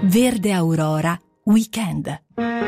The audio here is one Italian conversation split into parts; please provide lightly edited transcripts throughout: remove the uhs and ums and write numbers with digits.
Verde Aurora Weekend.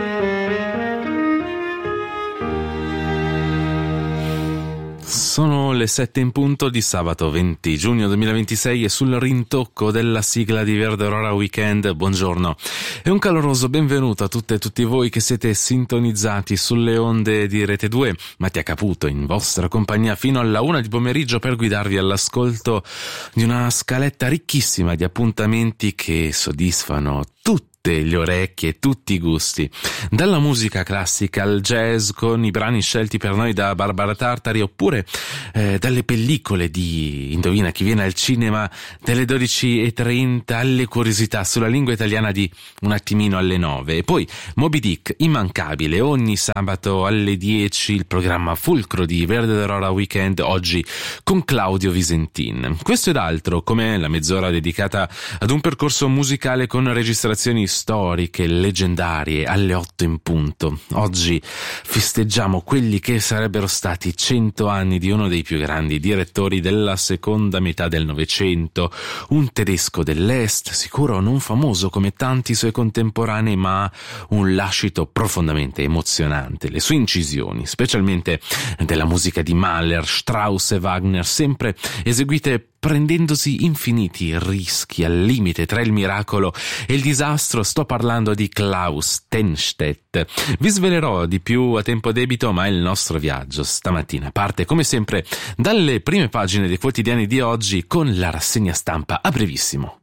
Sono le 7 in punto di sabato 20 giugno 2026 e sul rintocco della sigla di Verde Aurora Weekend, buongiorno e un caloroso benvenuto a tutte e tutti voi che siete sintonizzati sulle onde di Rete 2. Mattia Caputo in vostra compagnia fino alla 1 di pomeriggio per guidarvi all'ascolto di una scaletta ricchissima di appuntamenti che soddisfano tutte le orecchie e tutti i gusti, dalla musica classica al jazz con i brani scelti per noi da Barbara Tartari, oppure dalle pellicole di Indovina chi viene al cinema delle 12:30 alle curiosità sulla lingua italiana di un attimino alle 9, e poi Moby Dick immancabile ogni sabato alle 10, il programma fulcro di Verde Aurora Weekend, oggi con Claudio Visentin. Questo ed altro, come la mezz'ora dedicata ad un percorso musicale con registrazioni storiche, leggendarie, alle 8 in punto. Oggi festeggiamo quelli che sarebbero stati 100 anni di uno dei più grandi direttori della seconda metà del Novecento, un tedesco dell'Est, sicuro non famoso come tanti suoi contemporanei, ma un lascito profondamente emozionante. Le sue incisioni, specialmente della musica di Mahler, Strauss e Wagner, sempre eseguite prendendosi infiniti rischi al limite tra il miracolo e il disastro. Sto parlando di Klaus Tennstedt. Vi svelerò di più a tempo debito, ma il nostro viaggio stamattina parte come sempre dalle prime pagine dei quotidiani di oggi con la rassegna stampa a brevissimo.